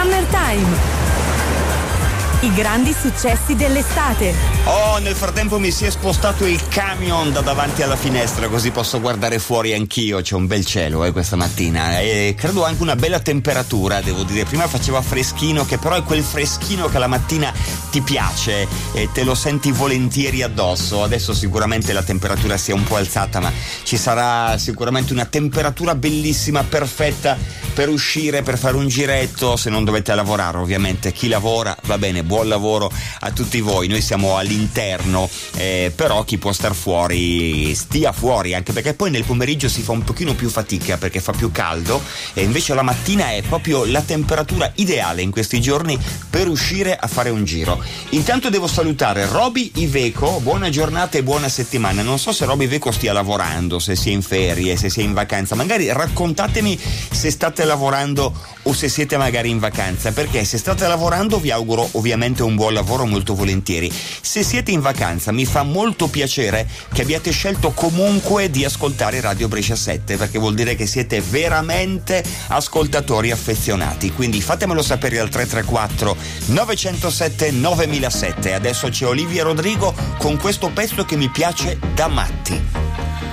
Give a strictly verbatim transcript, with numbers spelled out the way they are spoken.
Summertime. I grandi successi dell'estate. Oh, nel frattempo mi si è spostato il camion da davanti alla finestra, così posso guardare fuori anch'io. C'è un bel cielo eh, questa mattina e credo anche una bella temperatura, devo dire. Prima faceva freschino, che però è quel freschino che la mattina ti piace e te lo senti volentieri addosso. Adesso sicuramente la temperatura si è un po' alzata, ma ci sarà sicuramente una temperatura bellissima, perfetta per uscire, per fare un giretto, se non dovete lavorare ovviamente. Chi lavora va bene, buon lavoro a tutti voi. Noi siamo all'interno, eh, però chi può star fuori stia fuori, anche perché poi nel pomeriggio si fa un pochino più fatica perché fa più caldo, e invece la mattina è proprio la temperatura ideale in questi giorni per uscire a fare un giro. Intanto devo salutare Roby Iveco, buona giornata e buona settimana. Non so se Roby Iveco stia lavorando, se sia in ferie, se sia in vacanza. Magari raccontatemi se state lavorando o se siete magari in vacanza, perché se state lavorando vi auguro ovviamente un buon lavoro molto volentieri. Se siete in vacanza mi fa molto piacere che abbiate scelto comunque di ascoltare Radio Brescia sette, perché vuol dire che siete veramente ascoltatori affezionati, quindi fatemelo sapere al tre tre quattro nove zero sette nove zero zero sette. Adesso c'è Olivia Rodrigo con questo pezzo che mi piace da matti.